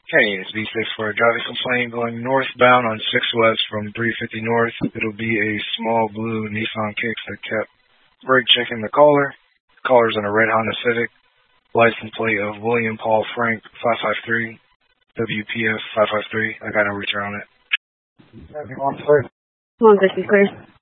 Okay, it's V6 for a driving complaint going northbound on 6 West from 350 North. It'll be a small blue Nissan Kicks that kept brake checking the caller. The caller's in a red Honda Civic. License plate of William Paul Frank 553, WPF 553. I got no return on it. 150 clear.